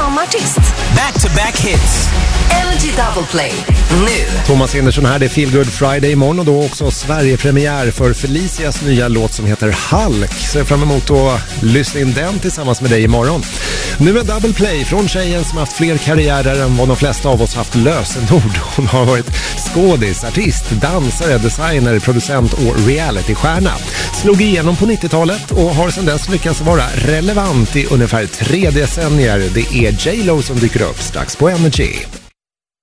som artist. Back-to-back hits. Energy Double Play. Nu. Thomas Andersson här, det är Feel Good Friday imorgon och då också Sverige-premiär för Felicias nya låt som heter Hulk. Ser fram emot att lyssna in den tillsammans med dig imorgon. Nu är Double Play från tjejen som haft fler karriärer än vad de flesta av oss haft lösenord. Hon har varit skådis, artist, dansare, designer, producent och realitystjärna. Slog igenom på 90-talet och har sedan dess lyckats vara relevant i ungefär 3 decennier. Det är J.Lo som dyker upp strax på Energy.